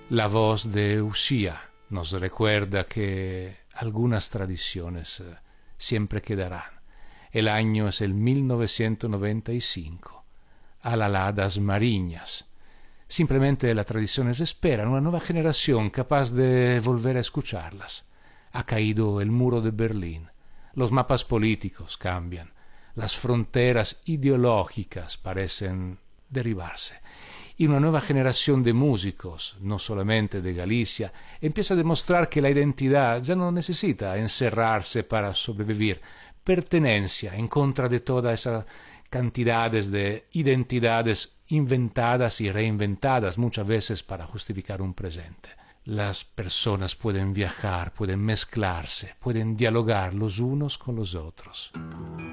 La voz de Usía nos recuerda que algunas tradiciones siempre quedarán. El año es el 1995. Alaladas Mariñas. Simplemente las tradiciones esperan una nueva generación capaz de volver a escucharlas. Ha caído el muro de Berlín. Los mapas políticos cambian. Las fronteras ideológicas parecen derribarse. Y una nueva generación de músicos, no solamente de Galicia, empieza a demostrar que la identidad ya no necesita encerrarse para sobrevivir. Pertenencia en contra de todas esas cantidades de identidades inventadas y reinventadas muchas veces para justificar un presente. Las personas pueden viajar, pueden mezclarse, pueden dialogar los unos con los otros.